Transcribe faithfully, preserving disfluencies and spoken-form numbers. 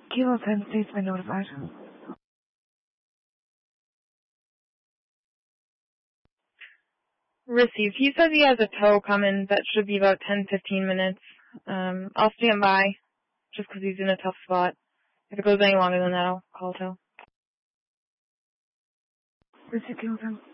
Kilo ten states been notified. Received. He says he has a tow coming that should be about ten to fifteen minutes. Um, I'll stand by just because he's in a tough spot. If it goes any longer than that, I'll call tow. Received Kilo ten.